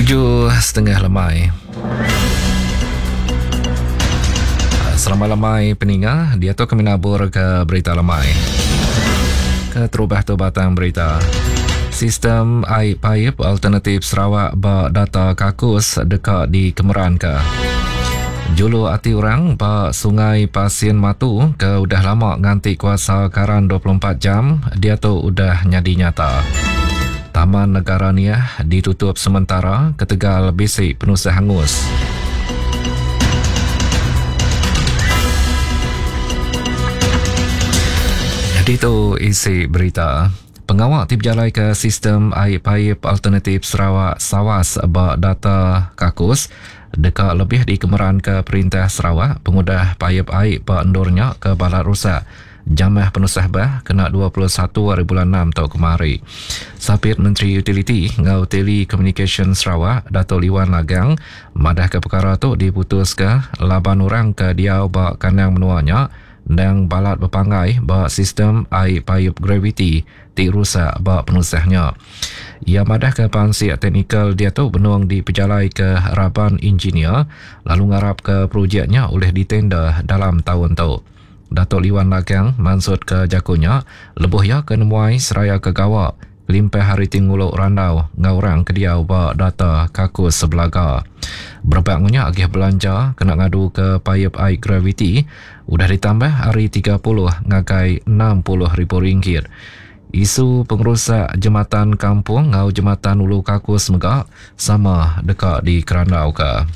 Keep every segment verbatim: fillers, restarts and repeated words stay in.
Tujuh setengah lemai. Selamat lemai peninga, dia tu kami nabur ke berita lemai. Ke terubah tu batang berita. Sistem air paip alternatif Sarawak ba data kakus dekat di Kemeran ke. Julu hati orang ba Sungai Pasien Matu ke udah lama nganti kuasa karan dua puluh empat jam, dia tu udah nyadi nyata. Taman Negara Niah ditutup sementara ke Tegal bisik penusah hangus. Jadi tu isi berita. Pengawal tip jalai ke sistem air paip alternatif Sarawak Sawas ba data kakus dekat lebih di Kemeran ke Perintah Sarawak pengudah paip air ba endurnya ke balat rusak. Jamah penusah bah kena dua puluh satu hari bulan enam tahun kemari. Sapit Menteri Utiliti ngau Telecommunication Sarawak Dato' Liwan Lagang madah ke perkara tu diputus ke laban orang ke diau ba kandang menuanya dan balat berpangai ba sistem air paip gravity ti rusak ba penusahnya. Ia madah ke pansi teknikal dia tu benuang di pejalai ke harapan engineer lalu ngarap ke projeknya oleh ditender dalam tahun tu. Dato' Liwan Lagang maksud ke jakunya lebuh ya ke nemuai seraya ke gawak limpah hari tingguluk randau ngaurang ke diau ba data kakus sebelaga. Berbangunnya agih belanja kena ngadu ke paip air gravity udah ditambah hari tiga puluh ngagai enam puluh ribu ringgit. Isu pengerusak jematan kampung ngau jematan Ulu Kakus megak sama dekat di Kerandau ke.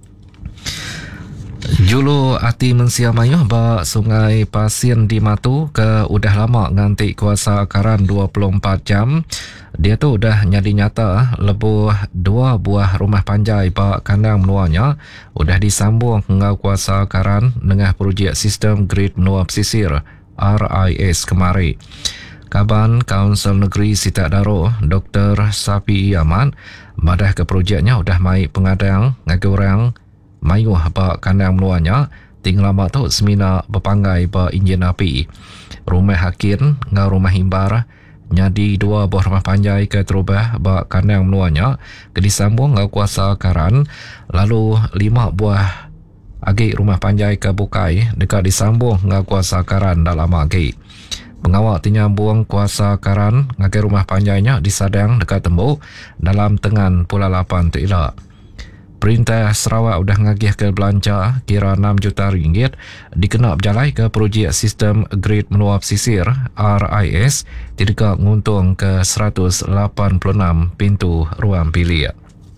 Julu hati mensia mayuh ba Sungai Pasien di Matu ke udah lama nganti kuasa karan dua puluh empat jam. Dia tu udah nyadi nyata lebuh dua buah rumah panjai ba kandang menuanya udah disambung ngau kuasa karan dengan projek sistem grid menua pesisir R I S kemari. Kaban Kaunsil Negeri Sitak Daro Doktor Sapi Yaman madah ke projeknya udah mai pengadang ngagurang mayuh ba kandang menuanya tinggal lama tu semina berpanggai ba enjin api. Rumah hakin ngau rumah himbar nyadi dua buah rumah panjai ke terubah ba kandang menuanya ke disambung ngau kuasa karan lalu lima buah agi rumah panjai ke bukai dekat disambung ngau kuasa karan dalam agi. Pengawal tinyambung kuasa karan ngagai rumah panjainya disadang dekat tembok dalam tengan Pulau Lapan tu elak. Perintah Sarawak udah ngagih ke belanja kira enam juta ringgit dikena berjalai ke projek sistem grid menua pesisir R I S tidak nguntung ke seratus lapan puluh enam pintu ruang bilik.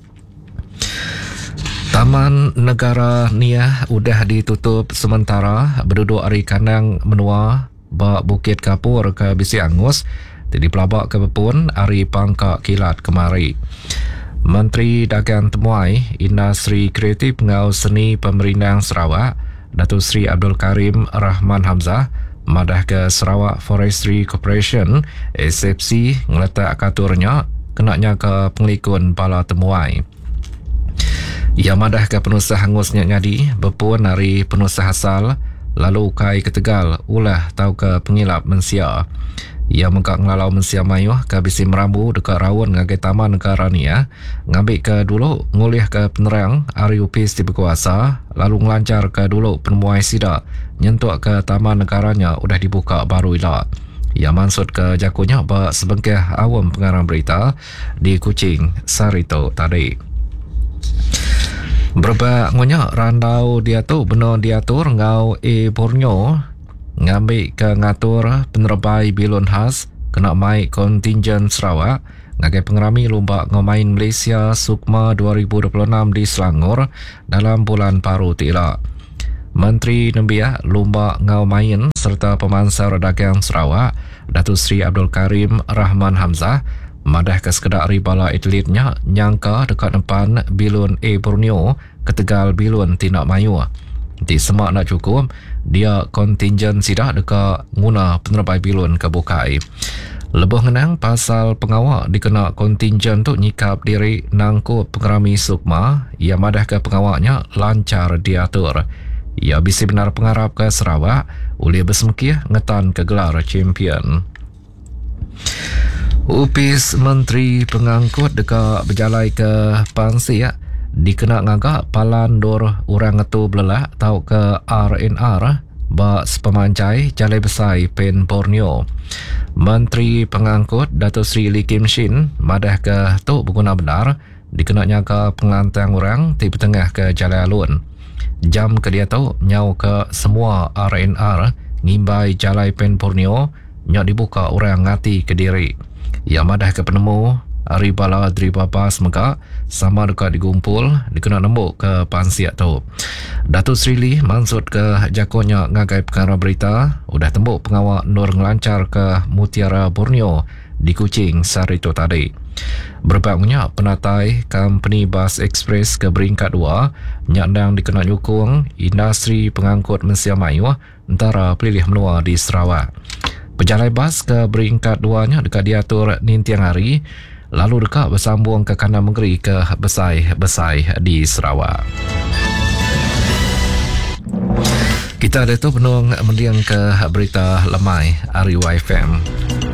Taman Negara Niah udah ditutup sementara berduduk hari kandang menua ba Bukit Kapur ke Bisik Angus jadi pelabak ke Bepun hari Pangkak Kilat kemari. Menteri Dagang Temuai Industri Kreatif ngau Seni Pemerintah Sarawak Datuk Seri Abdul Karim Rahman Hamzah madah ke Sarawak Forestry Corporation S F C ngeletak katurnya kenaknya ke pengelikun bala Temuai. Ia madah ke penusah hangusnya nyadi Bepun hari penusah asal lalu kai ke Tegal ulah tau ke pengilap mensia. Ia mengkak ngelalau mensia mayuh ke Bisi Merambu dekat rawon ngagai Taman Negara Niah ngambil ke dulu ngulih ke penerang hari upis di berkuasa lalu ngelancar ke dulu penemuai sidak nyentuk ke Taman Negaranya udah dibuka baru ilak. Ia maksud ke jakunya ba sebengkah awam pengarang berita di Kuching Sarito tadi. Berbak ngunya randau dia tu benar diatur ngau e Borneo ngambil ke ngatur penerbai bilun khas kena mai kontingen Sarawak ngagai pengerami lomba ngomain Malaysia Sukma dua ribu dua puluh enam di Selangor dalam bulan paruh tilak. Menteri Nembiah lomba ngomain serta pemansar dagang Sarawak Datuk Seri Abdul Karim Rahman Hamzah madah ke sekedar ribala atletnya nyangka dekat depan bilun A Borneo ke Tegal bilun Tindak Mayu. Di semak nak cukup, dia kontingen sidak dekat guna penerbai bilun ke bukai. Lebih ngenang pasal pengawal dikena kontingen tu nyikap diri nangkut pengerami Sukma, ia madah ke pengawalnya lancar diatur. Ia bisi benar pengarap ke Sarawak, oleh bersemkih ngetan ke gelar champion. Upis Menteri Pengangkut dekat berjalai ke Pansi ya. Dikena ngagak palan dor orang itu belelak tau ke R N R ba sepemancai Jalai Besar Pen Borneo. Menteri Pengangkut Datuk Seri Lee Kim Shin madah ke tu berguna benar dikena nyaga pengantang orang di tengah ke Jalai Alun. Jam ke dia tu nyau ke semua R N R ngimbai Jalai Pen Borneo nyak dibuka orang ngati ke diri. Yang madah ke penemu Hari Bala Dri Bapas Mekak sama dekat digumpul dikena nembuk ke pansiak tu. Datuk Seri Lee maksud ke jakonya ngagai perkara berita udah tembuk pengawal nur ngelancar ke Mutiara Borneo di Kuching sari tu tadi. Berbaknya penatai company bas ekspres ke beringkat dua nyandang dikena nyukung industri pengangkut Malaysia Melayu antara pilih menua di Sarawak. Pejalai bas ke beringkat duanya dekat diatur nintiang hari lalu dekat bersambung ke kanan negeri ke Besai-Besai di Sarawak. Kita ada tu penung mendiang ke berita lemai Ari Y F M.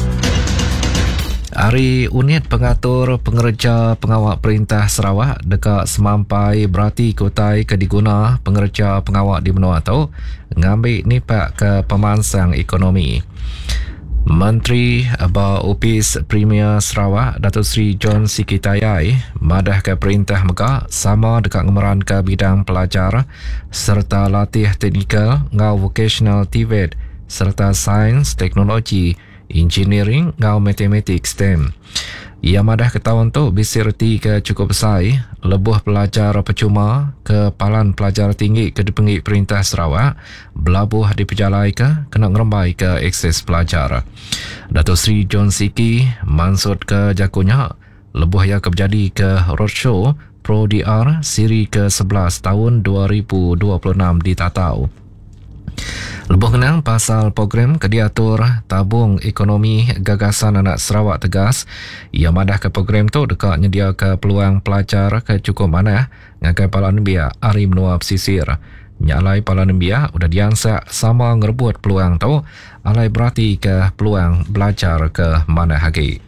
Hari Unit Pengatur Pengerja Pengawal Perintah Sarawak dekat semampai berarti kotai ke diguna pengerja pengawal di benua tu ngambil nipak ke pemansang ekonomi. Menteri Aba Upis Premier Sarawak Datuk Seri John Sikitayai madah ke perintah Mekah sama dekat ngemeran ke bidang pelajar serta latih teknikal ngau vocational T V E T serta sains, teknologi, engineering ngau matematik S T E M. Ia madah ke tahun tu bisirti ke cukup besar lebuh pelajar percuma ke palan pelajar tinggi ke dipengik perintah Sarawak belabuh dipejalai ke kena ngerembai ke akses pelajar. Datuk Seri John Siki mansud ke jakunya lebuh yang kejadi ke roadshow Pro D R siri ke sebelas tahun dua ribu dua puluh enam di Tatau. Lebih kenang pasal program kediatur tabung ekonomi gagasan anak Sarawak tegas ia madah ke program tu dekat nyedia ke peluang pelajar ke cukup mana ngagai palan biak hari menua pesisir. Nyalai palan biak udah diansak sama ngerebut peluang tu alai berarti ke peluang belajar ke mana lagi.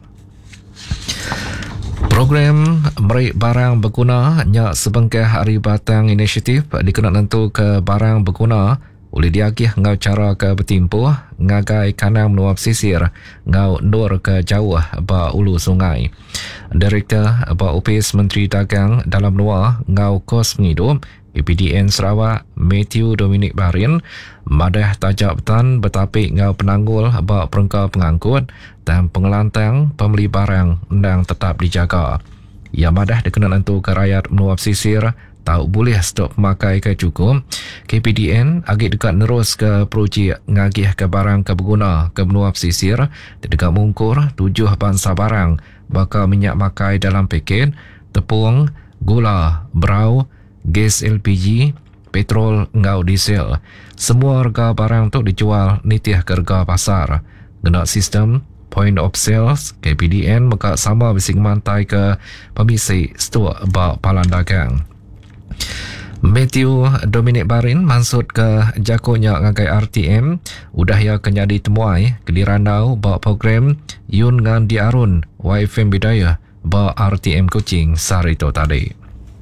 Program Merik Barang Berguna nyak sebengkeh hari batang inisiatif dikena nentu ke barang berguna oleh diagih ngau cara ke bertimpuh ngagai kanang menua pesisir ngau nur ke jauh ba ulu sungai. Direktur ba Upis Menteri Dagang dalam menua ngau kos penghidup P P D N Sarawak Matthew Dominic Barin madah tajak betan betapik ngau penanggul ba perengkau pengangkut dan pengelantang pembeli barang ndang tetap dijaga. Ia madah dikena nentu ke rakyat menua pesisir tak boleh stop memakai ke cukup. K P D N agak dekat nerus ke projek ngagih ke barang ke berguna ke benua pesisir dekat mungkur tujuh bangsa barang bakal minyak makai dalam paket, tepung, gula, brau, gas L P G, petrol ngau diesel. Semua harga barang tu dijual nitih ke harga pasar. Guna sistem point of sales, K P D N maka sama bising mantai ke pemisi stok bak palan dagang. Matthew Dominic Barin maksud ke jakonya ngagai R T M udah ya kenyadi temuai kelirandau bawa program Yun ngan Diarun Y F M Bidayah bawa R T M Kuching sari tu tadi.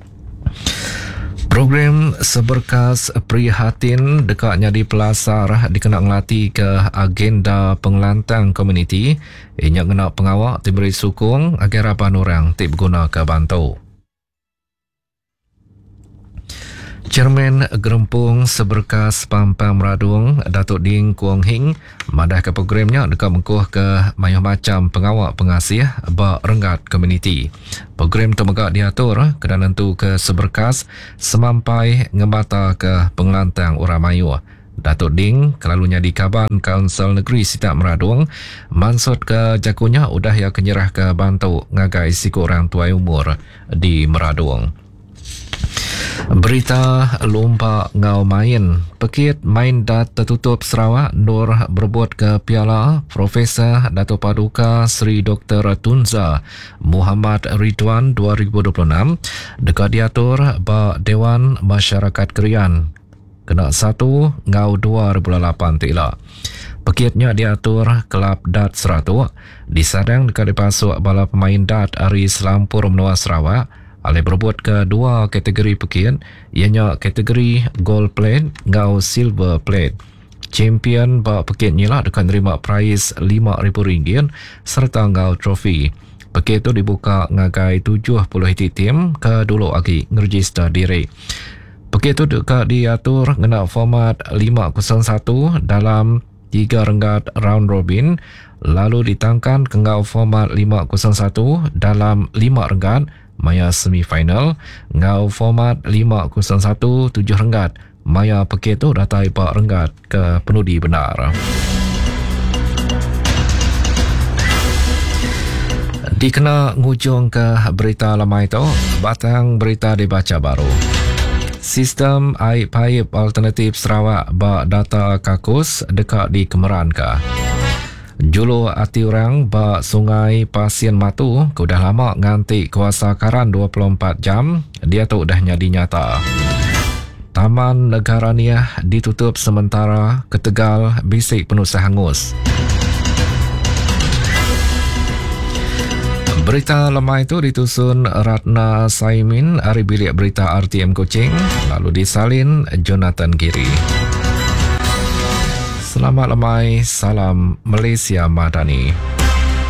Program seberkas prihatin dekatnya di pelasar dikena ngelati ke agenda pengelantang komuniti inya kena pengawak diberi sukung agar apa orang tip guna ke bantu. Chairman Gerempung Seberkas Pampang Meradung Datuk Ding Kuang Hing madah ke programnya dekat mengkuh ke mayah macam pengawak pengasih ba renggat komuniti. Program tu megak diatur kena nentu ke seberkas semampai ngembata ke pengelantang orang Mayu. Datuk Ding kelalunya di Kaban Kaunsil Negeri Sitak Meradung mansud ke jakunya udah ya kenyerah ke bantu ngagai siku orang tua umur di Meradung. Berita lomba ngau main. Pekit main dat tertutup Sarawak Nur berebut ke piala Profesor Dato' Paduka Seri Doktor Tunza Muhammad Ridwan dua ribu dua puluh enam dekat diatur ba Dewan Masyarakat Krian. Kena satu ngau dua ribu lapan tila. Pekitnya diatur kelab dat Seratuk disadang dekat dipasuk bala pemain dat Ari Selampur Menua Sarawak oleh berebut ke dua kategori pekit, ianya kategori gold plate ngau silver plate. Champion ba pekit ni lah dekat nerima prize lima ribu ringgit serta ngau trofi. Pekit tu dibuka ngagai tujuh puluh hiti tim ke dulu lagi ngerejista diri. Pekit tu dekat diatur ngena format lima kosong satu dalam tiga renggat round robin, lalu ditangkan ke ngau format lima kosong satu dalam lima renggat maya semifinal, ngau format lima kosong satu tujuh renggat maya pekit tu datai pak renggat ke penudi benar. Dikena ngujung ke berita lemai tu, batang berita dibaca baru. Sistem air paip alternatif Sarawak bak data kakus dekat di Kemeran ke. Julu hati orang bak sungai Pasien Matu ke dah lama nganti kuasa karan dua puluh empat jam, dia tu dah nyadi nyata. Taman Negara Niah ditutup sementara ke Tegal bisik penuh hangus. Berita lemah itu ditusun Ratna Saimin dari bilik berita R T M Kuching, lalu disalin Jonathan Giri. Selamat lemai, salam Malaysia Madani.